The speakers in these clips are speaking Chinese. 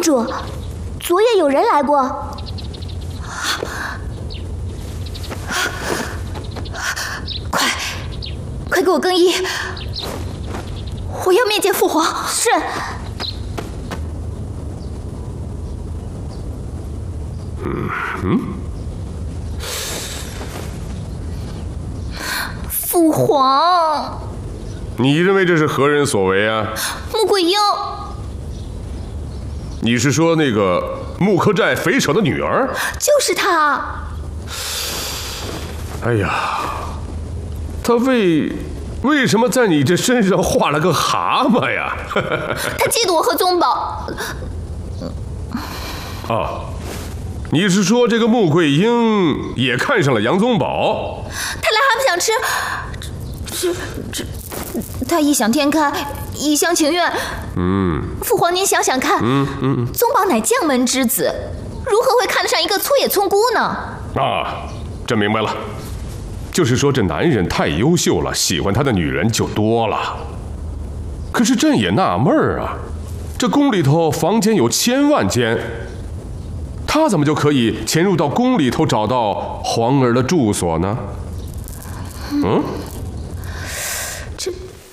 主，昨夜有人来过。 快给我更衣！我要面见父皇。 是。 父皇， 你认为这是何人所为啊？ 穆桂英。 你是说那个穆克寨匪首的女儿？ 就是她。 哎呀，她为什么在你这身上画了个蛤蟆呀？ 她嫉妒我和宗宝。 啊，你是说这个穆桂英也看上了杨宗保？ 她来还不想吃，她异想天开，一厢情愿。父皇您想想看，宗保乃将门之子，如何会看得上一个粗野村姑呢？ 啊，朕明白了，就是说这男人太优秀了，喜欢他的女人就多了。可是朕也纳闷啊，这宫里头房间有千万间，他怎么就可以潜入到宫里头找到皇儿的住所呢？ 这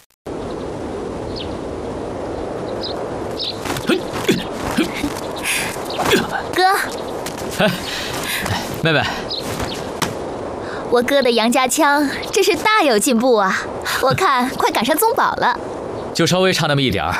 哥， 妹妹， 我哥的杨家枪真是大有进步啊！我看快赶上宗保了。 就稍微差那么一点儿。